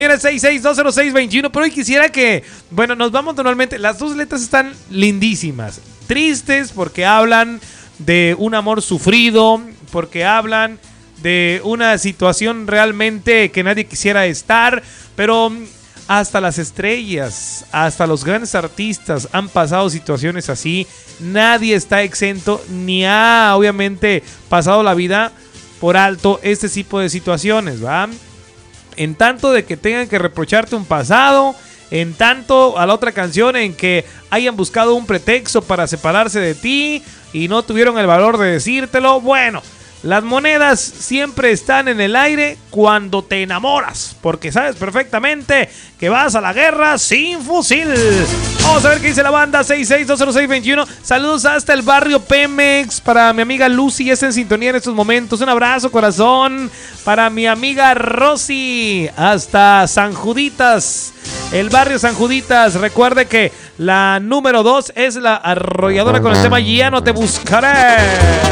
66200621, pero hoy quisiera que, bueno, nos vamos normalmente, las dos letras están lindísimas, tristes porque hablan de un amor sufrido, porque hablan de una situación realmente que nadie quisiera estar, pero hasta las estrellas, hasta los grandes artistas han pasado situaciones así, nadie está exento, ni ha obviamente pasado la vida por alto este tipo de situaciones, ¿va? En tanto de que tengan que reprocharte un pasado, en tanto a la otra canción en que hayan buscado un pretexto para separarse de ti y no tuvieron el valor de decírtelo. Bueno, las monedas siempre están en el aire cuando te enamoras, porque sabes perfectamente que vas a la guerra sin fusil. Vamos a ver qué dice la banda. 66200621. Saludos hasta el barrio Pemex. Para mi amiga Lucy, está en sintonía en estos momentos. Un abrazo, corazón. Para mi amiga Rosy, hasta San Juditas, el barrio San Juditas. Recuerde que la número 2 es la arrolladora con el tema Ya no te buscaré.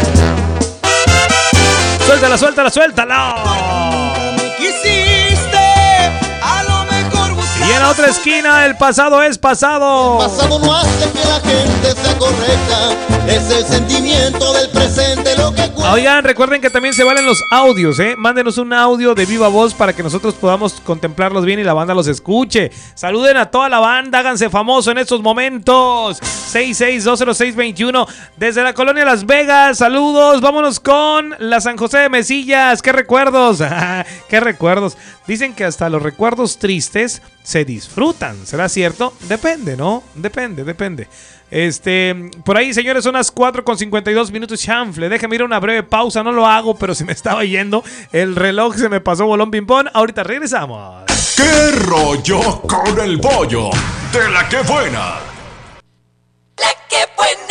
Suéltala, suéltala, suéltala. Me quisiste, a lo mejor buscaste. Y en la otra esquina, el pasado es pasado. El pasado no hace que la gente sea correcta. Es el sentimiento del presente lo que cuenta. Oigan, recuerden que también se valen los audios, ¿eh? Mándenos un audio de viva voz para que nosotros podamos contemplarlos bien y la banda los escuche. Saluden a toda la banda, háganse famoso en estos momentos. 66200621 desde la colonia Las Vegas. Saludos, vámonos con la San José de Mesillas. ¿Qué recuerdos? ¿Qué recuerdos? Dicen que hasta los recuerdos tristes se disfrutan. ¿Será cierto? Depende, ¿no? Depende. Por ahí, señores, son las 4:52 chanfle. Déjame ir a una breve pausa. No lo hago, pero se me estaba yendo el reloj, se me pasó bolón ping-pong. Ahorita regresamos. ¿Qué rollo con el pollo? De la que buena. ¡La que buena!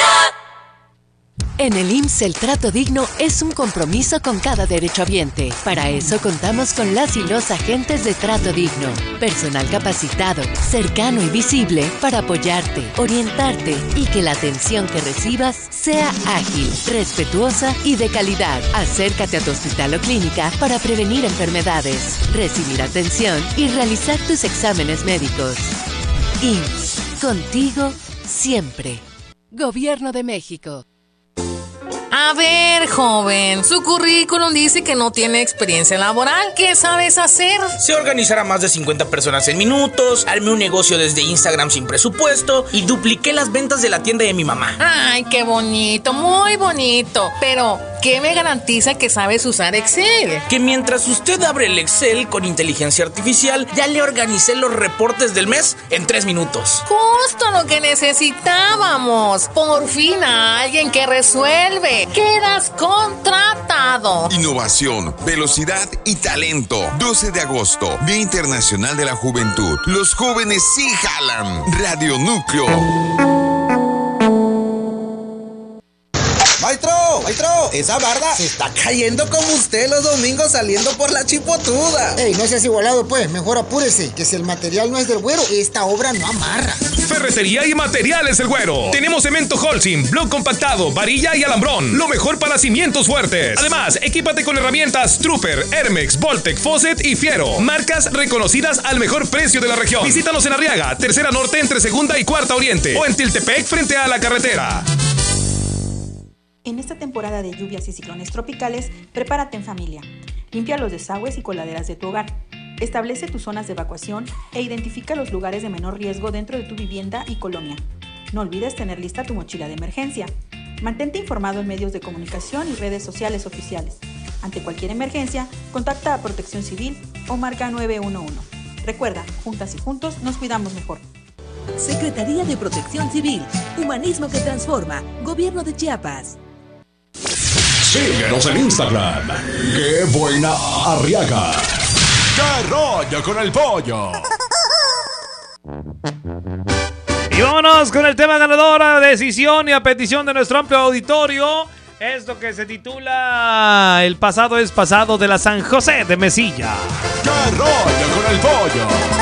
En el IMSS el trato digno es un compromiso con cada derechohabiente. Para eso contamos con las y los agentes de trato digno. Personal capacitado, cercano y visible para apoyarte, orientarte y que la atención que recibas sea ágil, respetuosa y de calidad. Acércate a tu hospital o clínica para prevenir enfermedades, recibir atención y realizar tus exámenes médicos. IMSS, contigo siempre. Gobierno de México. A ver, joven, su currículum dice que no tiene experiencia laboral. ¿Qué sabes hacer? Sé organizar a más de 50 personas en minutos, armé un negocio desde Instagram sin presupuesto y dupliqué las ventas de la tienda de mi mamá. Ay, qué bonito, muy bonito. Pero, ¿qué me garantiza que sabes usar Excel? Que mientras usted abre el Excel con inteligencia artificial, ya le organicé los reportes del mes en 3 minutos. Justo lo que necesitábamos. Por fin a alguien que resuelve. Quedas contratado. Innovación, velocidad y talento. 12 de agosto, Día Internacional de la Juventud. Los jóvenes sí jalan. Radio Núcleo. Maestro, esa barda se está cayendo como usted los domingos saliendo por la chipotuda. Ey, no seas igualado pues, mejor apúrese, que si el material no es del güero, esta obra no amarra. Ferretería y materiales El Güero. Tenemos cemento Holcim, block compactado, varilla y alambrón. Lo mejor para cimientos fuertes. Además, equípate con herramientas Trooper, Hermex, Voltec, Fosset y Fiero. Marcas reconocidas al mejor precio de la región. Visítanos en Arriaga, Tercera Norte entre Segunda y Cuarta Oriente. O en Tiltepec frente a la carretera. En esta temporada de lluvias y ciclones tropicales, prepárate en familia. Limpia los desagües y coladeras de tu hogar. Establece tus zonas de evacuación e identifica los lugares de menor riesgo dentro de tu vivienda y colonia. No olvides tener lista tu mochila de emergencia. Mantente informado en medios de comunicación y redes sociales oficiales. Ante cualquier emergencia, contacta a Protección Civil o marca 911. Recuerda, juntas y juntos nos cuidamos mejor. Secretaría de Protección Civil, Humanismo que Transforma, Gobierno de Chiapas. Síguenos en Instagram. ¡Qué buena Arriaga! ¡Qué rollo con el pollo! Y vámonos con el tema ganador a decisión y a petición de nuestro amplio auditorio. Esto que se titula El pasado es pasado de la San José de Mesilla. ¡Qué rollo con el pollo!